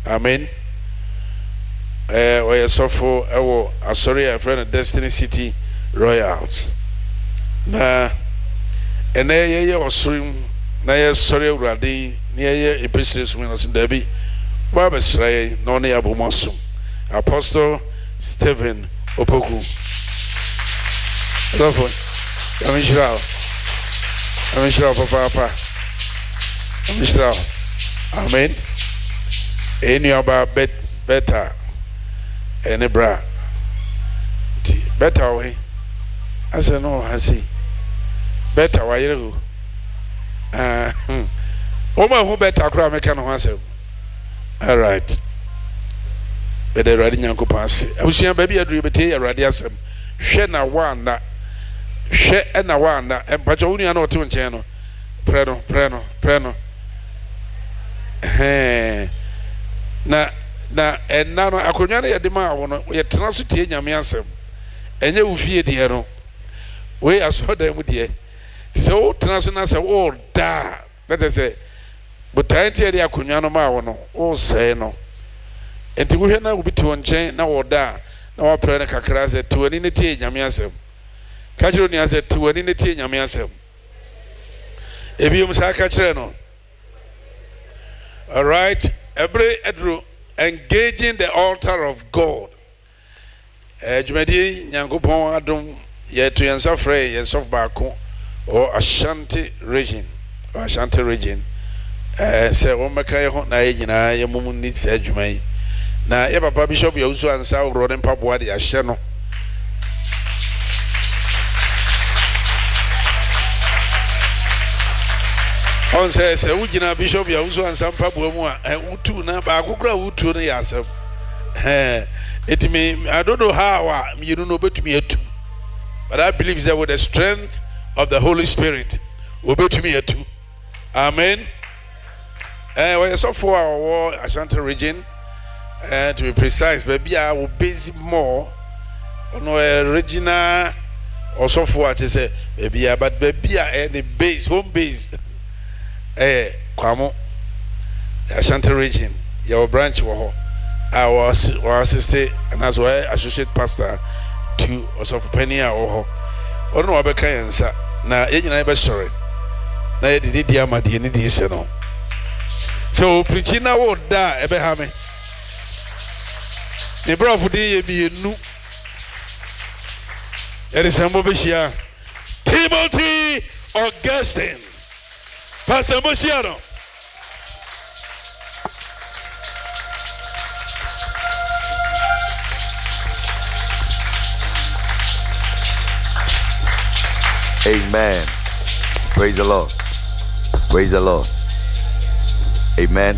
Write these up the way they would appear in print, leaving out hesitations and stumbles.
Amen. We suffer our sorry a friend Destiny City Royals. Na ye osrim na ye sorry urade na ye epistres when us Debbie Baba Sray no ne abomoso. Apostle Stephen Opoku. Adolfo. Amishra papa. Amishra. Amen. Any about better. Any bra. Better way. I said no, I see. Better why you Oma who better cry make no answer. All right. Better ready nyanko pass. I was baby adru bete awrade asem. Hwe na one na but you only know 2 nchen no. Preno. Na no akonwa na yede ma wo no ye tena so tie nyame asem. Enye wo fie de no. We asoda mu de. So tena so na se wo da. Let us say but tie de akonwa no ma wo no. O say no. Enti wo hwe na wo bi to nchen na wo da. Na wa pray na kakra se to ani ne tie nyame asem. Kajiro ni ase to ani ne tie nyame asem. Ebium sa kachre no. All right, every edru engaging the altar of God. Jumedi nyankopon adom ye to yensa frey yensof baako or Ashanti region. Se o meka ye ho na ye nyina ye mum ni se adwumai. Na ye papa bishop ye usu ansa ro ne mpaboa de ahye no. On says, Ujina Bishop Yahuzo and some Pabuamua, and Utu na Bakukra Utu na Yasam. It may, I don't know how you don't know but me too. But I believe that with the strength of the Holy Spirit, will be to me too. Amen. We saw for our war, Ashanti region, to be precise, baby, I will base more on a regional or so for what you say, baby, but baby, any base, home base. Kwamo Ashanti region your branch wo our assistant and as well associate pastor to also for penny ho ono wa beka yensa na ye nyina be sore na ye didi dia made ni di se no so preaching na wo da ebe ha me ne brofo de ye bi enu ere sambo be shia Timothy Augustine Pastor Musiano. Amen. Praise the Lord. Praise the Lord. Amen.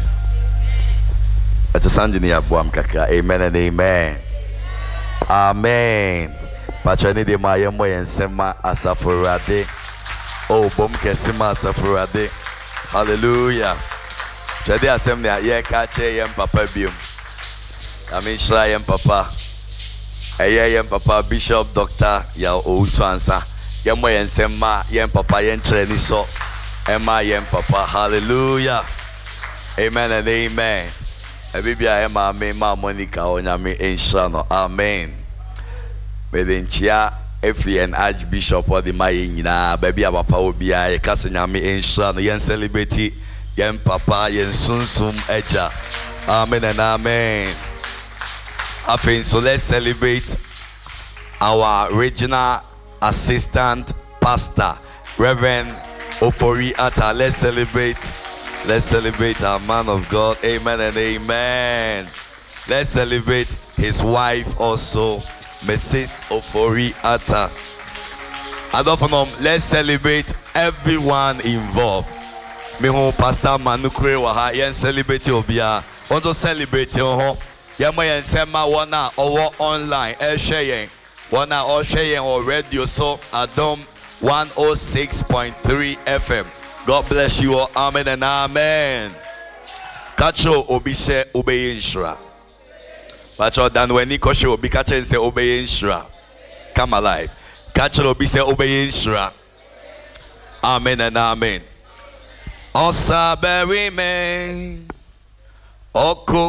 Amen and amen. Amen. Pachani de mayemo yensema asafurade. Oh, bom kesima asafurade. Hallelujah. Chade assembly ye kache yem papa bium. Amen shra yem papa. Yem papa Bishop Dr. ya Ousansa. Yemo yensema yem papa yen chreni so. Emma yem papa. Hallelujah. Amen and amen. Ebibia ema me ma Monica onyame enshra no. Amen. Medenchia Efri and Archbishop or the Mayina, baby, our power be a Casanami and Shan, yen celebrity, yen papa, yen soon eja. Amen and amen. I think so. Let's celebrate our regional assistant pastor, Reverend Ofori Atta. Let's celebrate our man of God. Amen and amen. Let's celebrate his wife also. Mrs. Ofori Atta. Let's celebrate everyone involved. Me ho Pastor Manukre waha yen celebrate obia. Want to celebrate ho. Yama yen sema wana owo online share wana or share or radio so Adom 106.3 FM. God bless you all. Amen and amen. Kacho obise obey inshra. Pacho dan when he kosho obi kache and say obey inshra. Come alive. Kacho obi say obey inshra. Amen and amen. Osa berry man. Oko